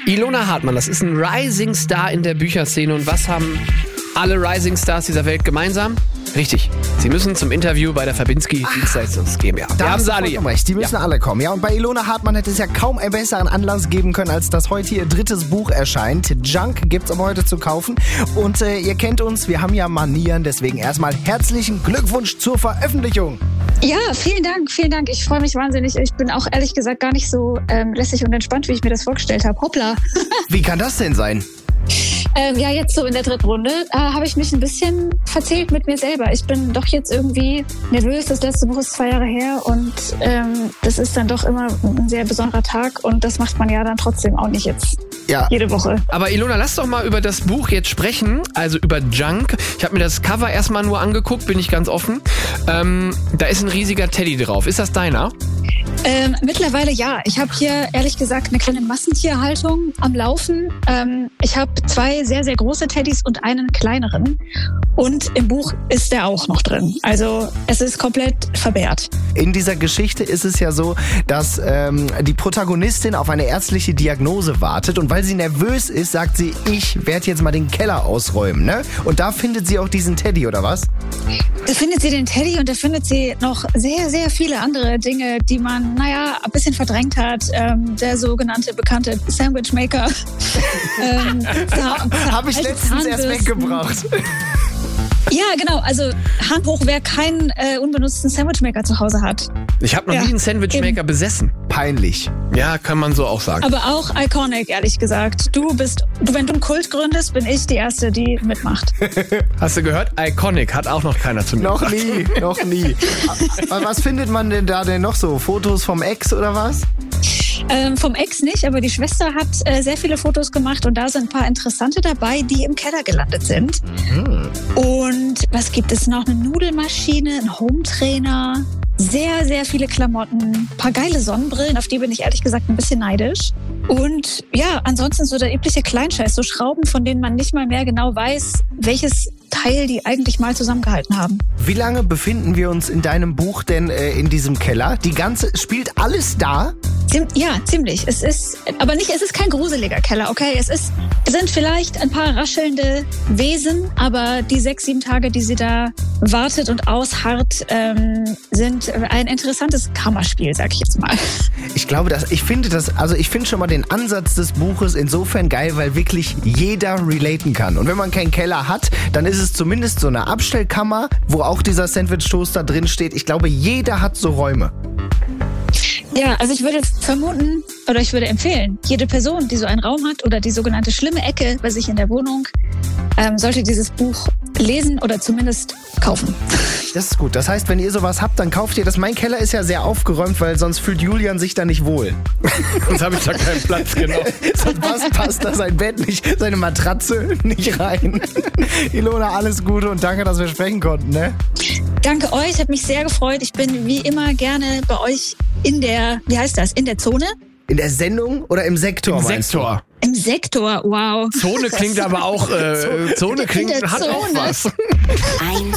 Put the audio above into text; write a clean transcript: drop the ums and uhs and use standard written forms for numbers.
Ilona Hartmann, das ist ein Rising Star in der Bücherszene. Und was haben alle Rising Stars dieser Welt gemeinsam? Richtig, sie müssen zum Interview bei der Verbinski Dienstleistungs GmbH. Da haben sie alle recht, die müssen alle kommen. Ja, und bei Ilona Hartmann hätte es ja kaum einen besseren Anlass geben können, als dass heute ihr drittes Buch erscheint. Junk gibt's aber heute zu kaufen. Und ihr kennt uns, wir haben ja Manieren, deswegen erstmal herzlichen Glückwunsch zur Veröffentlichung. Ja, vielen Dank, vielen Dank. Ich freue mich wahnsinnig. Ich bin auch ehrlich gesagt gar nicht so lässig und entspannt, wie ich mir das vorgestellt habe. Hoppla. Wie kann das denn sein? Ja, jetzt so in der dritten Runde habe ich mich ein bisschen verzählt mit mir selber. Ich bin doch jetzt irgendwie nervös. Das letzte Buch ist 2 Jahre her und das ist dann doch immer ein sehr besonderer Tag und das macht man ja dann trotzdem auch nicht jetzt jede Woche. Aber Ilona, lass doch mal über das Buch jetzt sprechen, also über Junk. Ich habe mir das Cover erstmal nur angeguckt, bin ich ganz offen. Da ist ein riesiger Teddy drauf. Ist das deiner? Mittlerweile ja. Ich habe hier ehrlich gesagt eine kleine Massentierhaltung am Laufen. Ich habe 2 sehr, sehr große Teddys und einen kleineren. Und im Buch ist der auch noch drin. Also es ist komplett verwehrt. In dieser Geschichte ist es ja so, dass die Protagonistin auf eine ärztliche Diagnose wartet. Und weil sie nervös ist, sagt sie, ich werde jetzt mal den Keller ausräumen. Ne? Und da findet sie auch diesen Teddy, oder was? Da findet sie den Teddy und da findet sie noch sehr, sehr viele andere Dinge, die man, ein bisschen verdrängt hat. Der sogenannte bekannte Sandwich Maker. Habe ich letztens erst weggebracht. Ja, genau. Also Hand hoch, wer keinen unbenutzten Sandwichmaker zu Hause hat. Ich habe noch nie einen Sandwichmaker besessen. Peinlich. Ja, kann man so auch sagen. Aber auch iconic, ehrlich gesagt. Wenn du einen Kult gründest, bin ich die Erste, die mitmacht. Hast du gehört? Iconic hat auch noch keiner zu mir Noch nie. Aber was findet man denn da noch so? Fotos vom Ex oder was? Vom Ex nicht, aber die Schwester hat sehr viele Fotos gemacht und da sind ein paar interessante dabei, die im Keller gelandet sind. Mhm. Und was gibt es noch? Eine Nudelmaschine, ein Hometrainer, sehr, sehr viele Klamotten, ein paar geile Sonnenbrillen, auf die bin ich ehrlich gesagt ein bisschen neidisch. Und ja, ansonsten so der übliche Kleinscheiß, so Schrauben, von denen man nicht mal mehr genau weiß, welches Teil die eigentlich mal zusammengehalten haben. Wie lange befinden wir uns in deinem Buch denn in diesem Keller? Spielt alles da? Ja, ziemlich. Es ist kein gruseliger Keller, okay? Es sind vielleicht ein paar raschelnde Wesen, aber die 6-7 Tage, die sie da wartet und ausharrt, sind ein interessantes Kammerspiel, sag ich jetzt mal. Ich finde schon mal den Ansatz des Buches insofern geil, weil wirklich jeder relaten kann. Und wenn man keinen Keller hat, dann ist es zumindest so eine Abstellkammer, wo auch dieser Sandwich-Toaster drin steht. Ich glaube, jeder hat so Räume. Ja, also ich würde vermuten oder ich würde empfehlen, jede Person, die so einen Raum hat oder die sogenannte schlimme Ecke bei sich in der Wohnung, sollte dieses Buch lesen oder zumindest kaufen. Das ist gut. Das heißt, wenn ihr sowas habt, dann kauft ihr das. Mein Keller ist ja sehr aufgeräumt, weil sonst fühlt Julian sich da nicht wohl. Sonst habe ich da keinen Platz, genau. Sonst passt da sein Bett nicht, seine Matratze nicht rein. Ilona, alles Gute und danke, dass wir sprechen konnten. Ne? Danke euch, hat mich sehr gefreut. Ich bin wie immer gerne bei euch in der Zone? In der Sendung oder im Sektor? Im Sektor. Im Sektor, wow. Zone klingt aber auch, Zone klingt, hat auch was. 1